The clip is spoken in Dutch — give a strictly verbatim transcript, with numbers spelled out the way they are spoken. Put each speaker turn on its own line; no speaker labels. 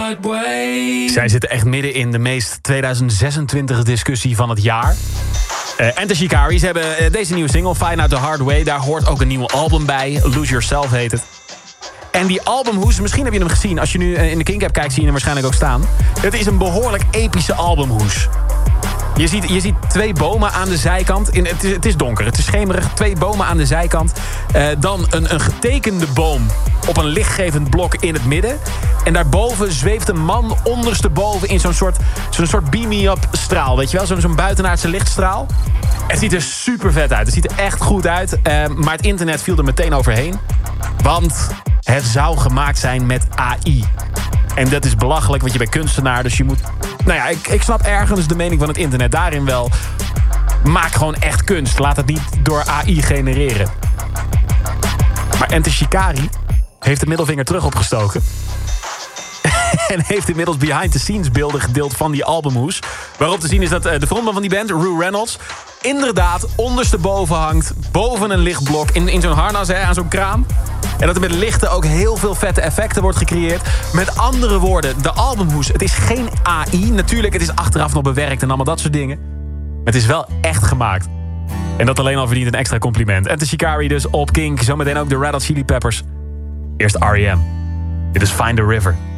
hard way.
Zij zitten echt midden in de meest tweeduizend zesentwintig discussie van het jaar. Uh, Enter Shikari, ze hebben uh, deze nieuwe single, Find Out The Hard Way. Daar hoort ook een nieuwe album bij, Lose Yourself heet het. En die albumhoes, misschien heb je hem gezien. Als je nu uh, in de Kink app kijkt, zie je hem waarschijnlijk ook staan. Het is een behoorlijk epische albumhoes. Je ziet, je ziet twee bomen aan de zijkant. In, het, is, het is donker, het is schemerig. Twee bomen aan de zijkant. Uh, dan een, een getekende boom op een lichtgevend blok in het midden. En daarboven zweeft een man ondersteboven in zo'n soort, zo'n soort beam-me-up straal. Weet je wel, zo'n, zo'n buitenaardse lichtstraal. Het ziet er super vet uit. Het ziet er echt goed uit. Uh, maar het internet viel er meteen overheen. Want het zou gemaakt zijn met A I. En dat is belachelijk, want je bent kunstenaar. Dus je moet... Nou ja, ik, ik snap ergens de mening van het internet daarin wel. Maak gewoon echt kunst. Laat het niet door A I genereren. Maar Enter Shikari heeft de middelvinger terug opgestoken. En heeft inmiddels behind-the-scenes beelden gedeeld van die albumhoes. Waarop te zien is dat de frontman van die band, Rue Reynolds, inderdaad ondersteboven hangt. Boven een lichtblok. In, in zo'n harnas, hè, aan zo'n kraan. En dat er met lichten ook heel veel vette effecten wordt gecreëerd. Met andere woorden, de albumhoes, het is geen A I. Natuurlijk, het is achteraf nog bewerkt en allemaal dat soort dingen. Maar het is wel echt gemaakt. En dat alleen al verdient een extra compliment. Enter Shikari dus op Kink. Zometeen ook de Red Hot Chili Peppers. Eerst R E M. Dit is Find the River.